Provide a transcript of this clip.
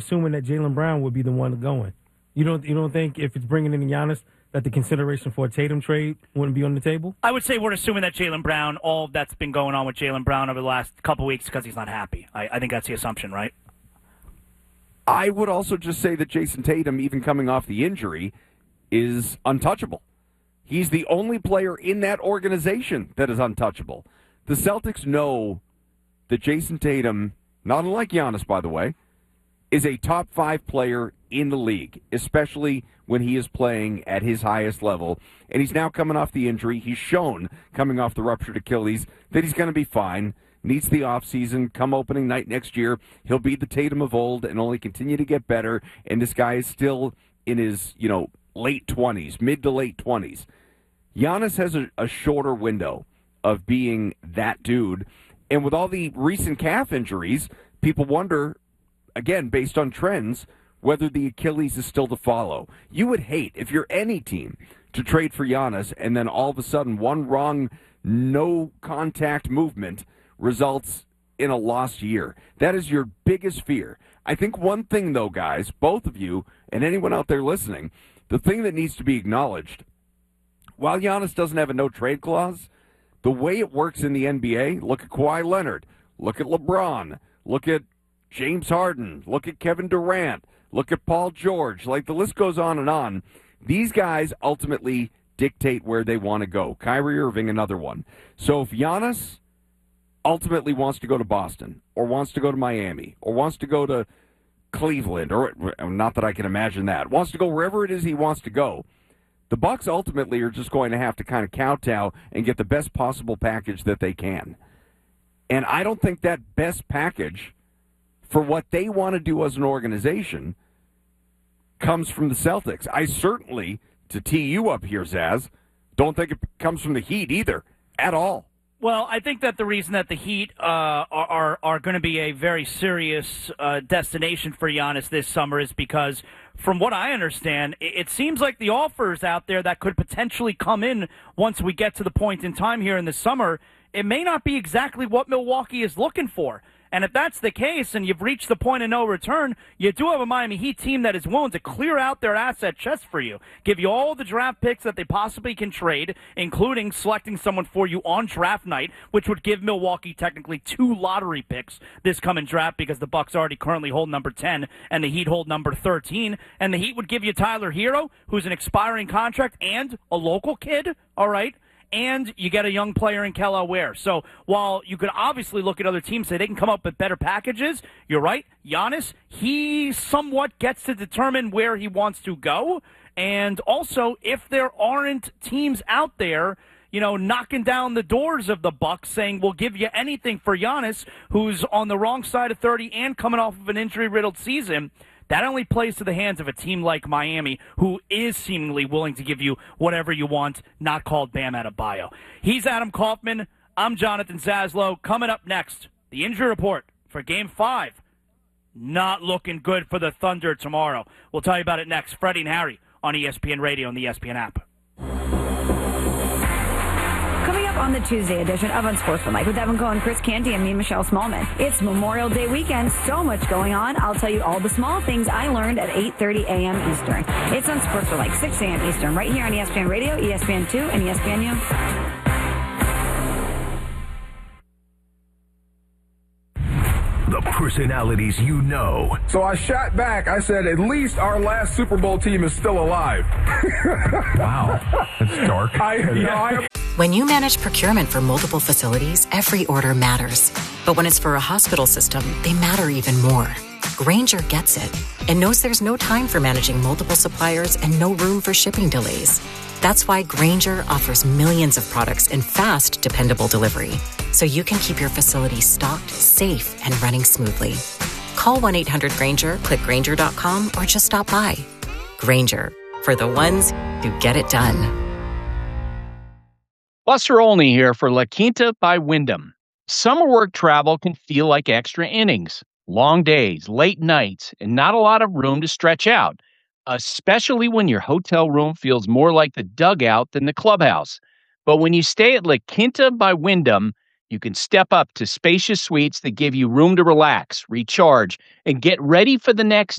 assuming that Jaylen Brown would be the one going. You don't think if it's bringing in Giannis that the consideration for a Tatum trade wouldn't be on the table? I would say we're assuming that Jaylen Brown, all that's been going on with Jaylen Brown over the last couple weeks because he's not happy. I think that's the assumption, right? I would also just say that Jason Tatum, even coming off the injury, is untouchable. He's the only player in that organization that is untouchable. The Celtics know that Jason Tatum, not unlike Giannis, by the way, is a top 5 player in the league, especially when he is playing at his highest level. And he's now coming off the injury. He's shown, coming off the ruptured Achilles, that he's going to be fine. Needs the offseason. Come opening night next year, he'll be the Tatum of old and only continue to get better. And this guy is still in his, late 20s, mid to late 20s. Giannis has a shorter window of being that dude. And with all the recent calf injuries, people wonder, again, based on trends, whether the Achilles is still to follow. You would hate, if you're any team, to trade for Giannis and then all of a sudden one wrong no-contact movement results in a lost year. That is your biggest fear. I think one thing, though, guys, both of you and anyone out there listening, the thing that needs to be acknowledged, while Giannis doesn't have a no-trade clause, the way it works in the NBA, look at Kawhi Leonard, look at LeBron, look at James Harden, look at Kevin Durant, look at Paul George, like the list goes on and on. These guys ultimately dictate where they want to go. Kyrie Irving, another one. So if Giannis ultimately wants to go to Boston or wants to go to Miami or wants to go to Cleveland, or not that I can imagine that, wants to go wherever it is he wants to go, the Bucks ultimately are just going to have to kind of kowtow and get the best possible package that they can. And I don't think that best package for what they want to do as an organization comes from the Celtics. I certainly, to tee you up here, Zaz, don't think it comes from the Heat either, at all. Well, I think that the reason that the Heat are going to be a very serious destination for Giannis this summer is because, from what I understand, it seems like the offers out there that could potentially come in once we get to the point in time here in the summer, it may not be exactly what Milwaukee is looking for. And if that's the case and you've reached the point of no return, you do have a Miami Heat team that is willing to clear out their asset chest for you, give you all the draft picks that they possibly can trade, including selecting someone for you on draft night, which would give Milwaukee technically 2 lottery picks this coming draft because the Bucks already currently hold number 10 and the Heat hold number 13. And the Heat would give you Tyler Hero, who's an expiring contract and a local kid, all right? And you get a young player in Kelly Oubre. So while you could obviously look at other teams, say they can come up with better packages, you're right. Giannis, he somewhat gets to determine where he wants to go. And also, if there aren't teams out there, knocking down the doors of the Bucks saying, we'll give you anything for Giannis, who's on the wrong side of 30 and coming off of an injury-riddled season, that only plays to the hands of a team like Miami, who is seemingly willing to give you whatever you want, not called Bam Adebayo. He's Adam Kaufman. I'm Jonathan Zaslow. Coming up next, the injury report for Game 5. Not looking good for the Thunder tomorrow. We'll tell you about it next. Freddie and Harry on ESPN Radio and the ESPN app. Coming up on the Tuesday edition of Unsportsmanlike with Evan Cohen, Chris Canty, and me, Michelle Smallman. It's Memorial Day weekend. So much going on. I'll tell you all the small things I learned at 8:30 a.m. Eastern. It's Unsportsmanlike, 6 a.m. Eastern, right here on ESPN Radio, ESPN2, and ESPNU. The personalities you know. So I shot back. I said, at least our last Super Bowl team is still alive. Wow. That's dark. When you manage procurement for multiple facilities, every order matters. But when it's for a hospital system, they matter even more. Grainger gets it and knows there's no time for managing multiple suppliers and no room for shipping delays. That's why Grainger offers millions of products in fast, dependable delivery, so you can keep your facility stocked, safe, and running smoothly. Call 1-800-GRAINGER, click Grainger.com, or just stop by. Grainger, for the ones who get it done. Buster Olney here for La Quinta by Wyndham. Summer work travel can feel like extra innings. Long days, late nights, and not a lot of room to stretch out, especially when your hotel room feels more like the dugout than the clubhouse. But when you stay at La Quinta by Wyndham, you can step up to spacious suites that give you room to relax, recharge, and get ready for the next